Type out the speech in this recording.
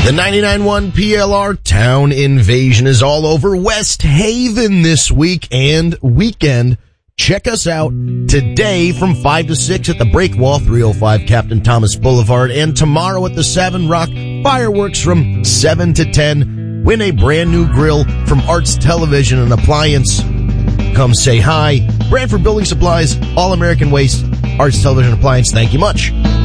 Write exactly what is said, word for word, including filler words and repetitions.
The ninety-nine point one P L R Town Invasion is all over West Haven this week and weekend. Check us out today from five to six at the Breakwall, three oh five Captain Thomas Boulevard, and tomorrow at the Seven Rock, fireworks from seven to ten. Win a brand new grill from Arts Television and Appliance. Come say hi. Brantford Building Supplies, All American Waste, Arts Television Appliance. Thank you much.